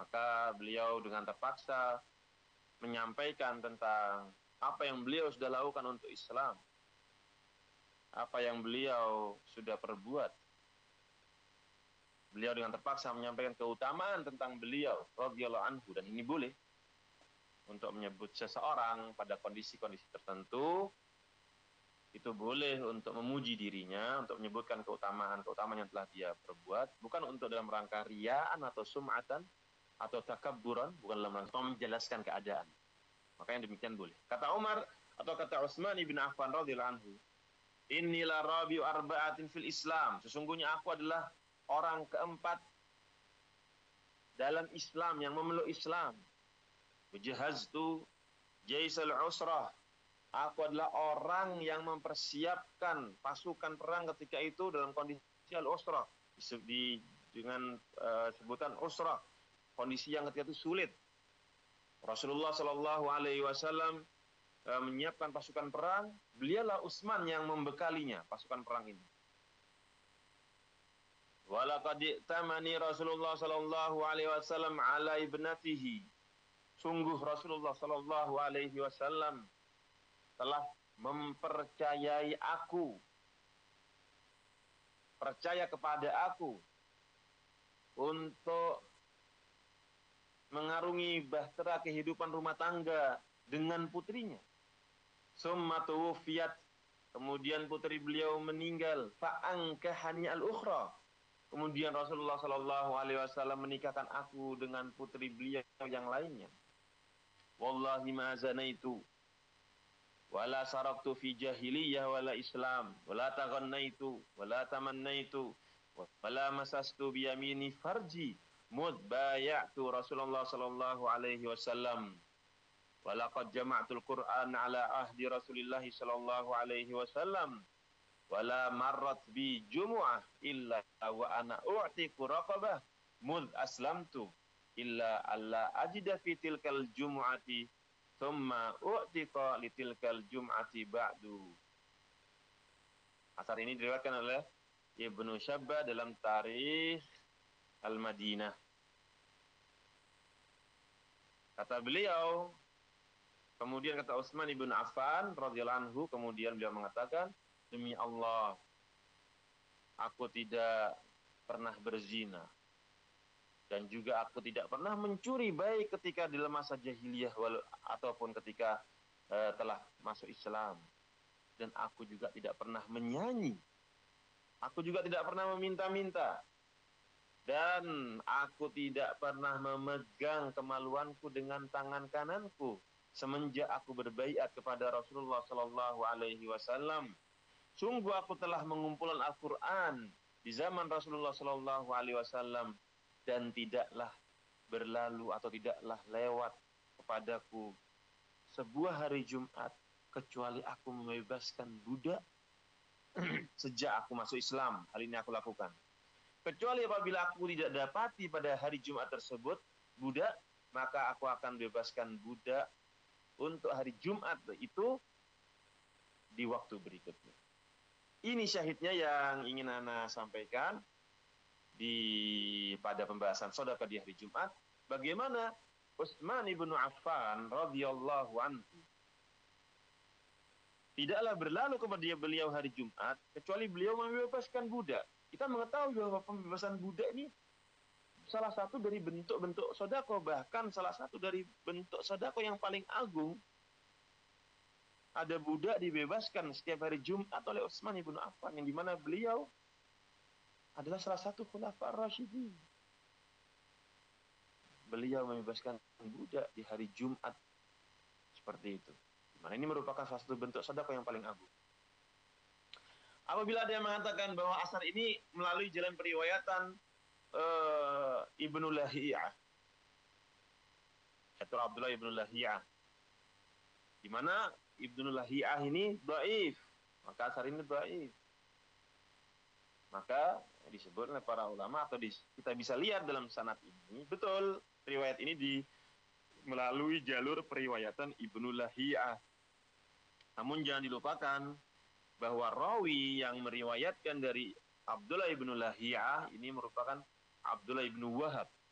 Maka beliau dengan terpaksa menyampaikan tentang apa yang beliau sudah lakukan untuk Islam, apa yang beliau sudah perbuat. Beliau dengan terpaksa menyampaikan keutamaan tentang beliau radhiyallahu anhu, dan ini boleh untuk menyebut seseorang pada kondisi-kondisi tertentu, itu boleh untuk memuji dirinya, untuk menyebutkan keutamaan yang telah dia perbuat, bukan untuk dalam rangka riyaan atau sum'atan atau takabburan, bukan dalam rangka menjelaskan keadaan. Makanya demikian boleh. Kata Umar atau kata Utsman bin Affan radhiyallahu anhu, "Inni la rabi'u arba'atin fil Islam." Sesungguhnya aku adalah orang keempat dalam Islam yang memeluk Islam. Wajahaztu jaisal usrah. Aku adalah orang yang mempersiapkan pasukan perang ketika itu dalam kondisi al-usrah, dengan sebutan usrah, kondisi yang ketika itu sulit. Rasulullah Shallallahu Alaihi Wasallam menyiapkan pasukan perang, beliaulah Utsman yang membekalinya pasukan perang ini. Walaqad tamani Rasulullah Shallallahu Alaihi Wasallam ala ibnatihi. Sungguh Rasulullah Shallallahu Alaihi Wasallam telah mempercayai aku, percaya kepada aku untuk mengarungi bahtera kehidupan rumah tangga dengan putrinya. Summa tuwfiyat, kemudian putri beliau meninggal, fa'ankahani al-ukhra. Kemudian Rasulullah Shallallahu Alaihi Wasallam menikahkan aku dengan putri beliau yang lainnya. Wallahi ma zanaitu wala sarabtu fi jahiliyah wala Islam wala taghannaitu wala tamannaitu wala masastu bi yamini farji mud bay'atu Rasulullah sallallahu alaihi wasallam walaqad jama'tul Qur'an ala ahdi Rasulillah sallallahu alaihi wasallam wala marrat bi jumu'ah illa wa ana u'tiqu raqabah mud aslamtu illa alla ajida fi tilkal jumu'ati thumma u'tiqa li tilkal jum'ati ba'du. Asar ini diriwayatkan oleh Ibnu Syabba dalam Tarikh Al-Madinah. Kata beliau, kemudian kata Utsman bin Affan radhiyallahu anhu, kemudian beliau mengatakan, demi Allah, aku tidak pernah berzina dan juga aku tidak pernah mencuri, baik ketika di masa jahiliyah ataupun ketika telah masuk Islam. Dan aku juga tidak pernah menyanyi. Aku juga tidak pernah meminta-minta. Dan aku tidak pernah memegang kemaluanku dengan tangan kananku semenjak aku berbaiat kepada Rasulullah sallallahu alaihi wasallam. Sungguh aku telah mengumpulkan Al-Qur'an di zaman Rasulullah sallallahu alaihi wasallam, dan tidaklah berlalu atau tidaklah lewat kepadaku sebuah hari Jumat kecuali aku membebaskan budak sejak aku masuk Islam. Hal ini aku lakukan. Kecuali apabila aku tidak dapati pada hari Jumat tersebut budak, maka aku akan bebaskan budak untuk hari Jumat itu di waktu berikutnya. Ini syahidnya yang ingin Ana sampaikan pada pembahasan sedekah di hari Jumat. Bagaimana Utsman bin Affan radhiyallahu anhu tidaklah berlalu kepada beliau hari Jumat kecuali beliau membebaskan budak. Kita mengetahui bahwa pembebasan budak ini salah satu dari bentuk-bentuk sedekah, bahkan salah satu dari bentuk sedekah yang paling agung. Ada budak dibebaskan setiap hari Jumat oleh Utsman bin Affan, yang dimana beliau adalah salah satu khulafa ar-rasyidin. Beliau membebaskan budak di hari Jumat seperti itu. Nah, ini merupakan salah satu bentuk sedekah yang paling agung. Apabila ada yang mengatakan bahwa asar ini melalui jalan periwayatan Ibnu Lahiyah, yaitu Abdullah Ibnu Lahiyah, di mana Ibnu Lahiyah ini dhaif, maka asar ini dhaif. Maka disebut oleh para ulama atau kita bisa lihat dalam sanad ini, betul riwayat ini melalui jalur periwayatan Ibnu Lahiyah. Namun jangan dilupakan bahwa rawi yang meriwayatkan dari Abdullah Ibnu Lahiyah ini merupakan Abdullah Ibnu Wahab.